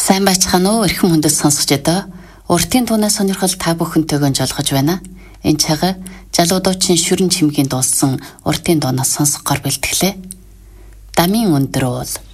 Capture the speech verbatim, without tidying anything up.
Сайн байцгаана уу эрхэм хүндэт сонсогч одоо уртын дууны сонирхол та бүхэнтэйгөө жолгож байна. Энэ цагаа залуудуучин шүрэн чимгийн дуулсан уртын дуунаас сонсгохоор бэлтгэлээ. Дамын өндөр уул.